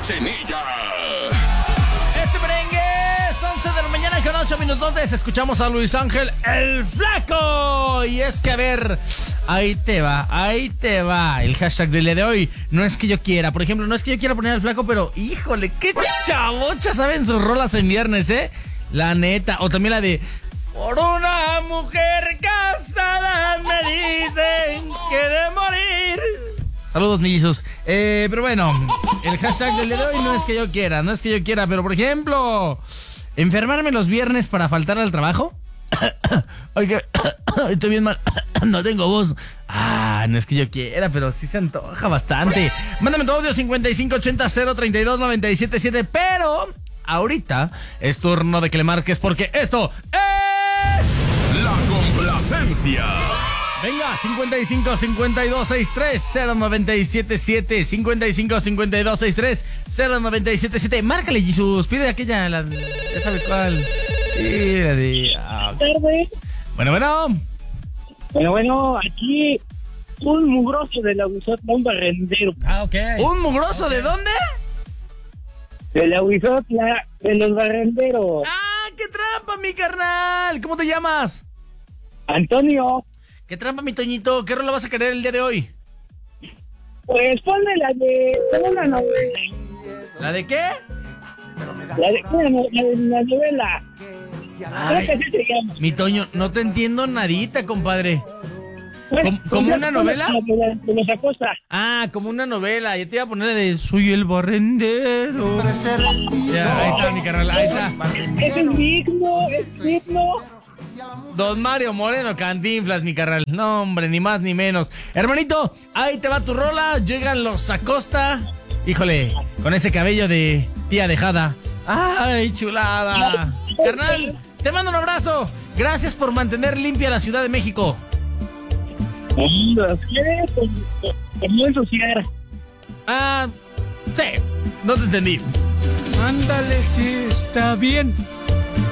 Cochinilla. Este merengue es 11 de la mañana con 8 minutos. Escuchamos a Luis Ángel, el Flaco. Y es que, a ver, ahí te va. El hashtag del día de hoy. No es que yo quiera, por ejemplo, no es que yo quiera poner al Flaco, pero híjole, qué chavocha saben sus rolas en viernes, la neta. O también la de por una mujer casada me dicen que de morir. Saludos, mellizos. Pero bueno, el hashtag del día de hoy no es que yo quiera, pero por ejemplo, enfermarme los viernes para faltar al trabajo. Oye, estoy bien mal, no tengo voz. No es que yo quiera, pero sí se antoja bastante. Mándame tu audio 5580-032-977, pero ahorita es turno de que le marques porque esto es La complacencia. Venga, 55-52-63-0977, 55-52-63-0977. Márcale, Jesús, pide aquella, ya sabes cuál. Sí, la de... Bueno, aquí un mugroso de la Huizotla, un barrendero. Ok. ¿Un mugroso de dónde? De la Huizotla, de los barrenderos. ¡Qué trampa, mi carnal! ¿Cómo te llamas? Antonio. ¿Qué trampa, mi Toñito? ¿Qué rola vas a querer el día de hoy? Pues ponme la de... Ponme una novela. ¿La de qué? La novela. Ay, Creo que así se llama. mi Toño, no te entiendo nadita, compadre. ¿Como una novela? De los Acosta. Como una novela. Yo te iba a poner de Soy el barrendero. Ya, ahí está, mi carnal, ahí está. Es el ritmo, Don Mario Moreno Cantinflas, mi carnal. No, hombre, ni más ni menos. Hermanito, ahí te va tu rola. Llegan los Acosta. Híjole, con ese cabello de tía dejada. ¡Ay, chulada! Carnal, te mando un abrazo. Gracias por mantener limpia la Ciudad de México. ¿Los quieres? Pues no ensuciar. Sí, no te entendí. Ándale, sí, está bien.